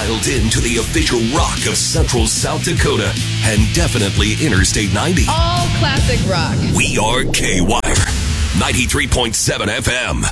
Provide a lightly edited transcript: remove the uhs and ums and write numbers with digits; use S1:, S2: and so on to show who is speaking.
S1: dialed in to the official rock of Central South Dakota and definitely Interstate 90.
S2: All classic rock.
S1: We are K-Wire, 93.7 FM.